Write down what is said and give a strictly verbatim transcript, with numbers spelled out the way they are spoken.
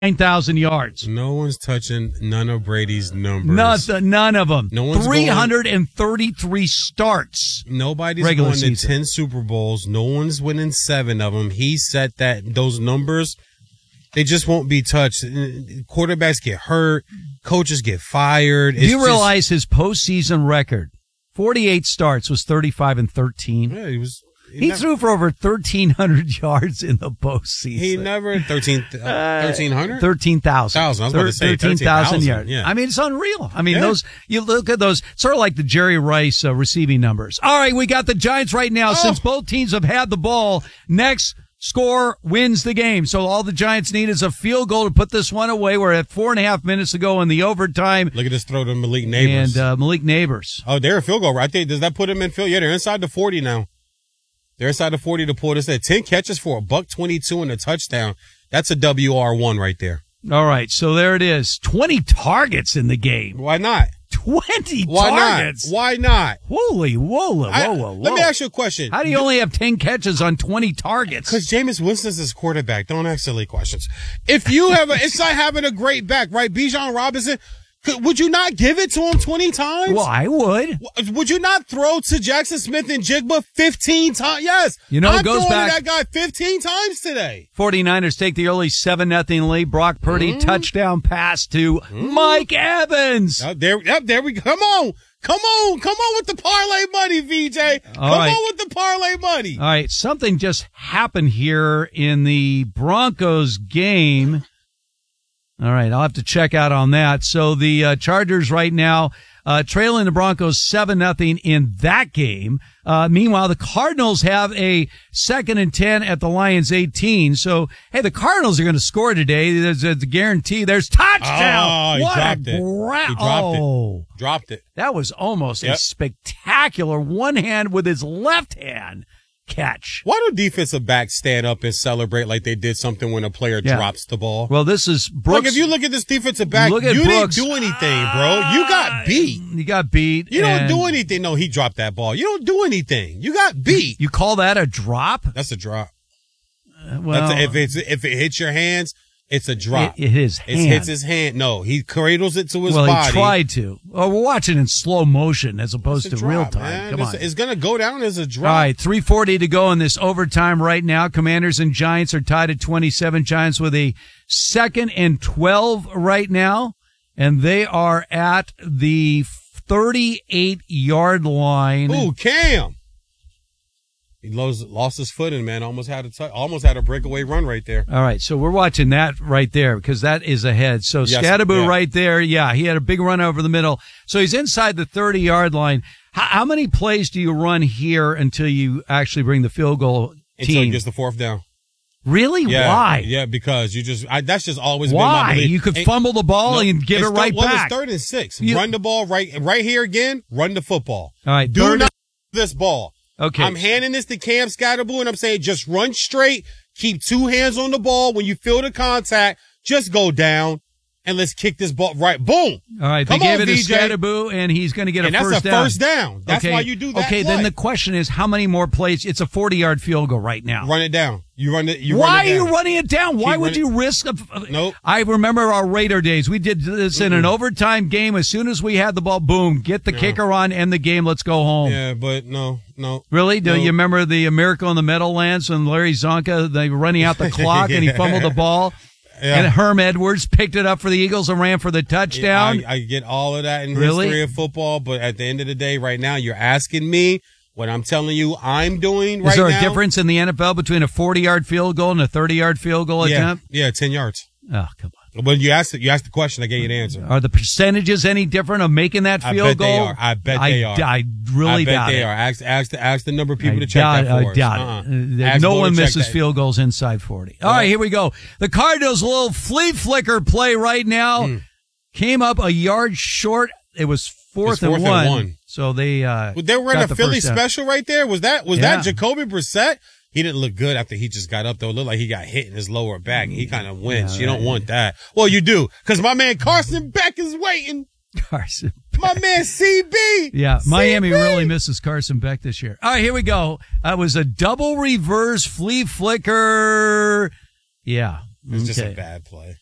nine thousand yards. No one's touching none of Brady's numbers. None, none of them. No one's three hundred thirty-three going, starts. Nobody's regular going to season. ten Super Bowls. No one's winning seven of them. He set that those numbers. They just won't be touched. Quarterbacks get hurt. Coaches get fired. Do It's you just, realize his postseason record, forty-eight starts, was thirty-five and thirteen? Yeah, he was. He, He never, threw for over thirteen hundred yards in the postseason. He never thirteen uh, thirteen hundred thirteen thousand. Thousand. I was about to say thirteen thousand yards. Yeah. I mean, it's unreal. I mean, Yeah. those, you look at those, sort of like the Jerry Rice uh, receiving numbers. All right, we got the Giants right now. Oh. Since both teams have had the ball, next score wins the game. So all the Giants need is a field goal to put this one away. We're at four and a half minutes to go in the overtime. Look at this throw to Malik Neighbors. And uh, Malik Neighbors. Oh, they're a field goal right there. Does that put them in field? Yeah, they're inside the forty now. They're inside the forty to pull this at ten catches for a buck twenty-two and a touchdown. That's a W R one right there. All right, so there it is. twenty targets in the game. Why not? twenty Why targets. not? Why not? Holy whoa, whoa, I- whoa, whoa. Let me ask you a question. How do you only have ten catches on twenty targets? Because Jameis Winston's his quarterback. Don't ask silly questions. If you have a, it's like having a great back, right? Bijan Robinson, could, would you not give it to him twenty times? Well, I would. Would you not throw to Jackson Smith and Jigba fifteen times? Yes. You know, it I'm goes throwing back- to that guy fifteen times today. forty-niners take the early seven nothing lead. Brock Purdy, Mm. touchdown pass to Mm. Mike Evans. Oh, there, yep, there we go. Come on. Come on. Come on with the parlay money, V J. All Come right. on with the parlay money. All right, something just happened here in the Broncos game. All right, I'll have to check out on that. So the uh, Chargers right now uh, trailing the Broncos seven nothing in that game. Uh, meanwhile, the Cardinals have a second and ten at the Lions eighteen. So, hey, the Cardinals are going to score today. There's a guarantee. There's touchdown. Oh, he what dropped a it. gra- He dropped oh, it. Dropped it. that was almost a Yep. spectacular one hand with his left hand catch. Why do defensive backs stand up and celebrate like they did something when a player Yeah. drops the ball? Well, this is Brooks. Like, if you look at this defensive back, Look at you Brooks. didn't do anything, bro. You got beat. You got beat. You don't and do anything. No, he dropped that ball. You don't do anything. You got beat. You call that a drop? That's a drop. Uh, Well, That's a, if it's if it hits your hands, it's a drop. It, it his It hand. hits his hand. No, he cradles it to his well, body. he tried to. Oh, we're watching in slow motion as opposed It's a to drop, real time. man. Come it's, on. it's gonna go down as a drop. All right, three forty to go in this overtime right now. Commanders and Giants are tied at twenty-seven. Giants with a second and twelve right now, and they are at the thirty-eight yard line. Ooh, Cam. He lost, lost his footing, man. Almost had a t- almost had a breakaway run right there. All right, so we're watching that right there because that is ahead. So Yes, Scadaboo yeah. right there, yeah, he had a big run over the middle. So he's inside the thirty yard line. How, how many plays do you run here until you actually bring the field goal Until he team? gets the fourth down. Really? Yeah, Why? Yeah, because you just I, that's just always Why? been my belief. You could And- fumble the ball No, and give it it's right third, well, back. it's third and six. You- run the ball right right here again. Run the football. All right, Do third not this ball. Okay. I'm handing this to Cam Scadaboo, and I'm saying just run straight. Keep two hands on the ball. When you feel the contact, just go down, and let's kick this ball right. Boom. All right, Come they gave on, it to V J. Scadaboo, and he's going to get And a that's first a down. first down. That's okay. why you do that Okay, play. then the question is, how many more plays? It's a forty yard field goal right now. Run it down. You run it. You Why run are it down. you running it down? Why Keep would running- you risk? A, Nope. I remember our Raider days. We did this in an overtime game. As soon as we had the ball, boom, get the Yeah. kicker on, end the game. Let's go home. Yeah, but no, no. Really? Do No. you remember the Miracle in the Meadowlands when Larry Zonka, they were running out the clock and he Yeah. fumbled the ball? Yeah. And Herm Edwards picked it up for the Eagles and ran for the touchdown? I, I get all of that in Really? history of football, but at the end of the day, right now, you're asking me what I'm telling you I'm doing right Is there now. a difference in the N F L between a forty yard field goal and a thirty yard field goal Yeah, attempt? yeah, ten yards. Oh, come on. But you asked, you asked the question, I gave you the answer. Are the percentages any different of making that I field bet goal? they are. I bet they are. I really I bet doubt they it. are. Ask, ask, the, ask the number of people I to check doubt, that for I us. doubt Uh-uh. it. Uh, Ask No Bo to one check misses that. field goals inside forty. All Yeah. right, here we go. The Cardinals' little flea flicker play right now Mm. came up a yard short. It was fourth, It's fourth and, and one, one. So they uh, Well, they were in got a the Philly first down. special right there. Was that was Yeah. that Jacoby Brissett? He didn't look good after he just got up, though. It looked like he got hit in his lower back. He kind of winced. Yeah, you don't right. want that. Well, you do, because my man Carson Beck is waiting. Carson. My man C B. Yeah, C B. Miami really misses Carson Beck this year. All right, here we go. That was a double reverse flea flicker. Yeah. It was just a Okay. bad play.